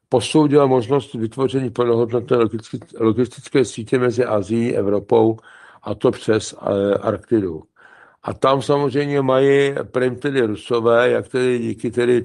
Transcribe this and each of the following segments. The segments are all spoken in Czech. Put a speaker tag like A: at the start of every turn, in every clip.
A: posoudila možnost vytvoření plnohodnotné logistické sítě mezi Asií, Evropou a to přes Arktidu. A tam samozřejmě mají prim tedy Rusové, jak tedy díky tedy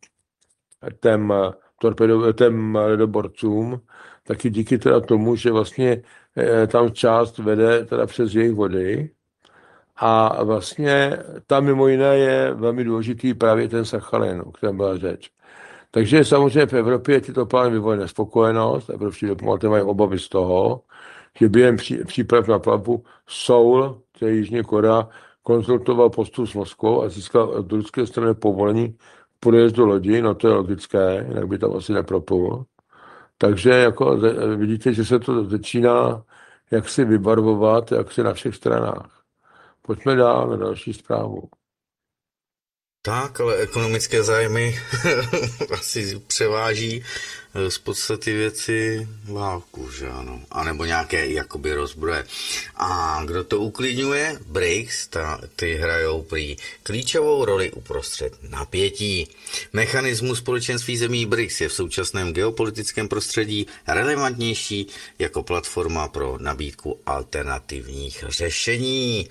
A: těm ledoborcům, taky díky teda tomu, že vlastně tam část vede teda přes jejich vody. A vlastně tam mimo jiné je velmi důležitý právě ten Sachalin, o kterém byla řeč. Takže samozřejmě v Evropě tyto plány vyvolaly nespokojenost, evropští diplomaté mají obavy z toho, že během příprav na plavbu Seoul, to je Jižní Korea, konzultoval postup s Moskvou a získal od ruské strany povolení k podjezdu lodi, no to je logické, jinak by tam asi neproplul. Takže jako vidíte, že se to začíná jaksi vybarvovat, jaksi na všech stranách. Pojďme dál na další zprávu.
B: Tak, ale ekonomické zájmy asi převáží z podstaty věci válku, že ano? A nebo nějaké jakoby rozbroje. A kdo to uklidňuje? BRICS, ty hrajou prý klíčovou roli uprostřed napětí. Mechanismus společenství zemí BRICS je v současném geopolitickém prostředí relevantnější jako platforma pro nabídku alternativních řešení.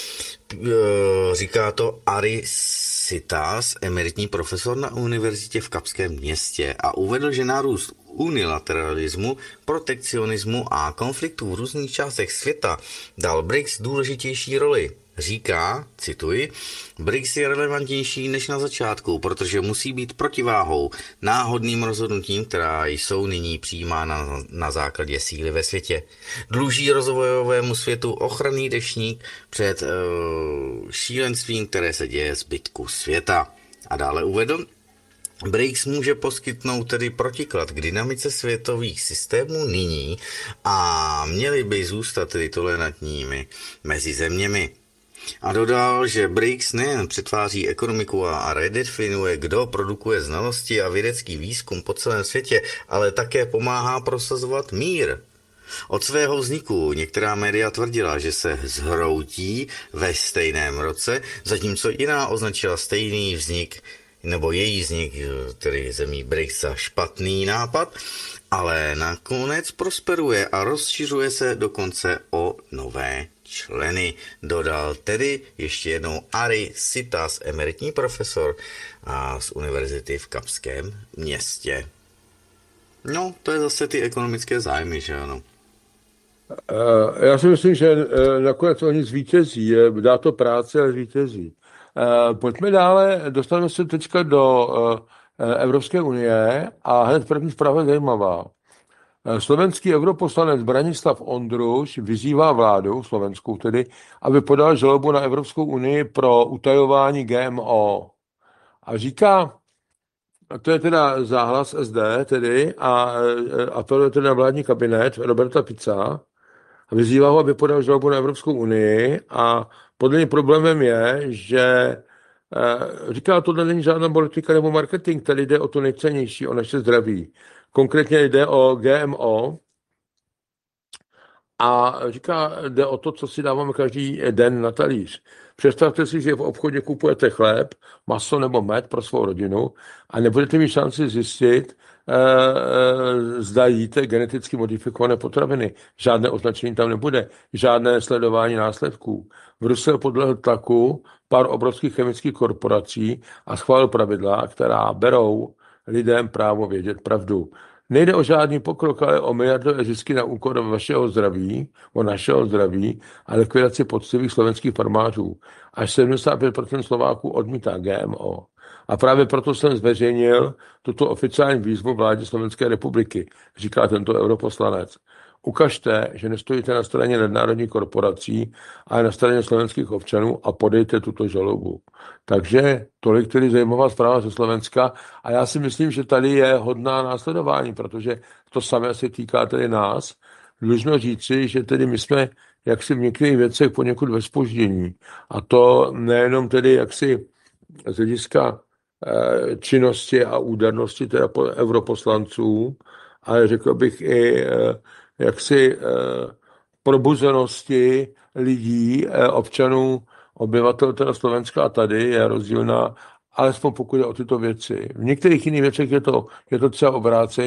B: Říká to Ari Sitas, emeritní profesor na univerzitě v Kapském Městě, a uvedl, že nárůst unilateralismu, protekcionismu a konfliktů v různých částech světa dal BRICS důležitější roli. Říká, cituji, BRICS je relevantnější než na začátku, protože musí být protiváhou náhodným rozhodnutím, která jsou nyní přijímána na základě síly ve světě. Dluží rozvojovému světu ochranný deštník před šílenstvím, které se děje zbytku světa. A dále uvedl, BRICS může poskytnout tedy protiklad k dynamice světových systémů nyní a měly by zůstat tedy tolerantními mezi zeměmi. A dodal, že BRICS nejen přetváří ekonomiku a redefinuje, kdo produkuje znalosti a vědecký výzkum po celém světě, ale také pomáhá prosazovat mír. Od svého vzniku některá média tvrdila, že se zhroutí ve stejném roce, zatímco jiná označila stejný vznik, nebo její vznik, tedy zemí BRICS, za špatný nápad, ale nakonec prosperuje a rozšiřuje se dokonce o nové členy. Dodal tedy ještě jednou Ari Sitas, emeritní profesor z univerzity v Kapském Městě. No, to je zase ty ekonomické zájmy, že ano?
A: Já si myslím, že nakonec oni zvítězí. Dá to práce, ale zvítězí. Pojďme dále, dostaneme se teďka do Evropské unie a hned první zpráva je zajímavá. Slovenský europoslanec Branislav Ondruš vyzývá vládu, slovenskou tedy, aby podal žalobu na Evropskou unii pro utajování GMO. A říká, to je teda záhlas SD tedy, a to je teda vládní kabinet Roberta Fica, a vyzývá ho, aby podal žalobu na Evropskou unii, a podle něj problémem je, že říká, tohle není žádná politika nebo marketing, tady jde o to nejcennější, o naše zdraví. Konkrétně jde o GMO a říká, jde o to, co si dáváme každý den na talíř. Představte si, že v obchodě kupujete chléb, maso nebo med pro svou rodinu a nebudete mít šanci zjistit, zda jíte geneticky modifikované potraviny. Žádné označení tam nebude, žádné sledování následků. Brusel podlehl tlaku pár obrovských chemických korporací a schválil pravidla, která berou lidem právo vědět pravdu. Nejde o žádný pokrok, ale o miliardové zisky na úkor vašeho zdraví, o našeho zdraví a likvidaci poctivých slovenských farmářů. Až 75% Slováků odmítá GMO. A právě proto jsem zveřejnil tuto oficiální výzvu vládě Slovenské republiky, říká tento europoslanec. Ukažte, že nestojíte na straně nadnárodních korporací, ale na straně slovenských občanů a podejte tuto žalobu. Takže tolik tedy zajímavá zpráva ze Slovenska a já si myslím, že tady je hodná následování, protože to samé se týká tedy nás. Dlužno říci, že tedy my jsme jaksi v některých věcech poněkud ve zpoždění. A to nejenom tedy jaksi z hlediska činnosti a údernosti teda europoslanců, ale řekl bych i jaksi probuzenosti lidí, občanů, obyvatel teda Slovenska a tady je rozdílná, alespoň pokud je o tyto věci. V některých jiných věcech je to třeba obráceně.